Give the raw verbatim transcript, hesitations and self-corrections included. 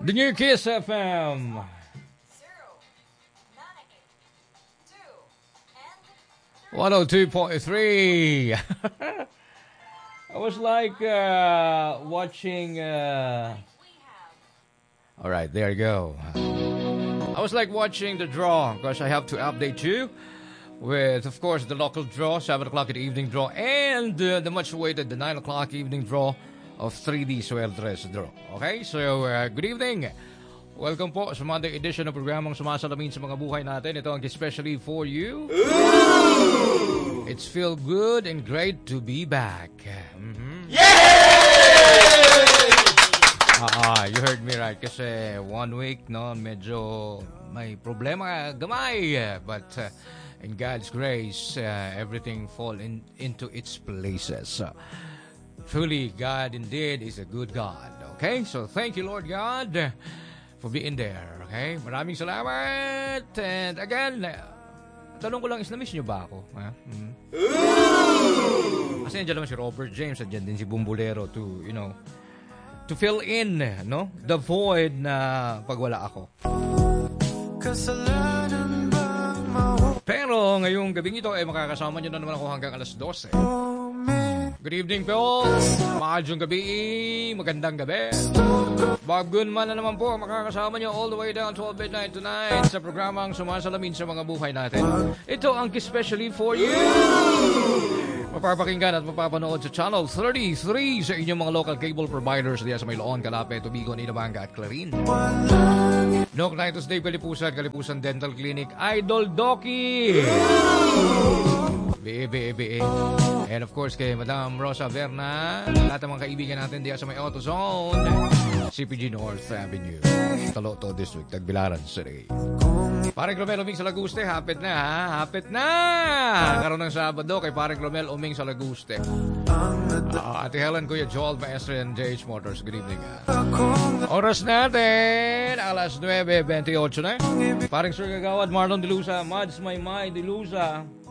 The new Kiss F M. one oh two point three. I was like uh, watching. Uh... All right, there you go. I was like watching the draw because I have to update you with, of course, the local draw, seven o'clock in the evening draw, and uh, the much-awaited the nine o'clock evening draw of three D Sueltres draw. Okay, so uh, good evening. Welcome po sa Monday edition ng programang Sumasalamin sa Mga Buhay Natin. Ito ang especially for you. Ooh! It's feel good and great to be back. Mm-hmm. Yay! Ah, you heard me right. Kasi one week, no, medyo may problema gamay. But uh, in God's grace, uh, everything fall in, into its places. So, truly, God indeed is a good God. Okay? So, thank you, Lord God, for being there. Okay? Maraming salamat. And again, tanong ko lang, is na-miss nyo ba ako? Ha? Hmm? Kasi nandiyan naman si Robert James, nandiyan din si Bumbulero to, you know, to fill in, no? The void na pag wala ako. Pero ngayong gabing ito, eh, makakasama nyo na naman ako hanggang alas dose. Good evening po. Maadyong gabi. Magandang gabi. Bob Gunman na naman po. Makakasama nyo all the way down twelve midnight tonight sa programang Sumasalamin sa Mga Buhay Natin. Ito ang especially for you. Mapapakinggan at mapapanood sa Channel thirty-three sa inyong mga local cable providers diya sa Mayloon, Calapet, Tubigon, Inabanga at Clarin. Doc Nightos Dave Kalipusan, Kalipusan Dental Clinic, Idol Doki. B E, B E, B E. And of course kay Madam Rosa Verna, lahat ng mga kaibigan natin diya sa may AutoZone, C P G North Avenue, Taloto District, Tagbilaran City. Pareng Romel uming sa Laguste, hapit na ha, hapit na! Karoon ng Sabado kay Pareng Romel uming sa Laguste. Uh, Ate Helen, Kuya Joel, Maestre, and J H Motors, good evening ha. Oras natin, alas nueve twenty-eight na. Pareng Sir Gagawad, Marlon Dilusa, Mads Maymay Dilusa.